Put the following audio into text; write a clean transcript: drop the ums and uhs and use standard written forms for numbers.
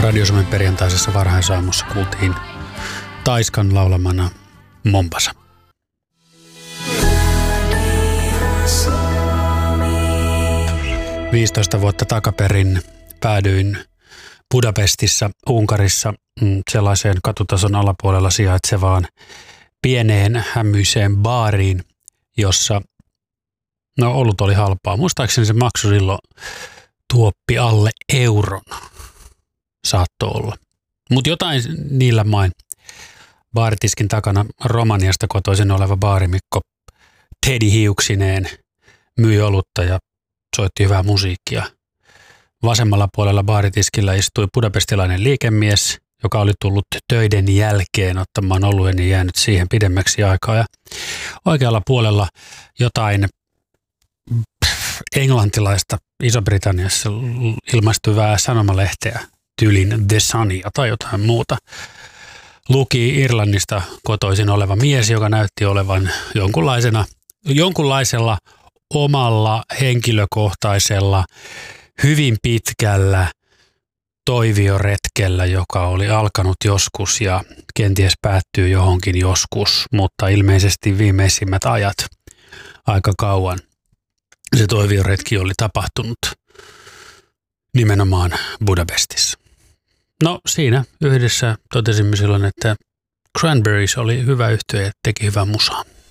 Radio Suomen perjantaisessa varhaisaamussa kuultiin Taiskan laulamana Mombasa. – 15 vuotta takaperin päädyin Budapestissa, Unkarissa, sellaiseen katutason alapuolella sijaitsevaan pieneen hämyiseen baariin, jossa olut oli halpaa. Muistaakseni se maksoi silloin tuoppi alle euron. Saattoi olla. Mutta jotain niillä main. Baaritiskin takana Romaniasta kotoisin oleva baarimikko Teddy hiuksineen myi olutta ja soitti hyvää musiikkia. Vasemmalla puolella baaritiskillä istui budapestilainen liikemies, joka oli tullut töiden jälkeen ottamaan oluen ja jäänyt siihen pidemmäksi aikaa. Ja oikealla puolella jotain englantilaista Iso-Britanniassa ilmestuvää sanomalehteä, tyylin The Sunia tai jotain muuta. Luki Irlannista kotoisin oleva mies, joka näytti olevan jonkunlaisella omalla henkilökohtaisella, hyvin pitkällä toivioretkellä, joka oli alkanut joskus ja kenties päättyy johonkin joskus, mutta ilmeisesti viimeisimmät ajat aika kauan. Se toivioretki oli tapahtunut nimenomaan Budapestissa. No siinä yhdessä totesimme silloin, että Cranberries oli hyvä yhtye ja teki hyvää musaa.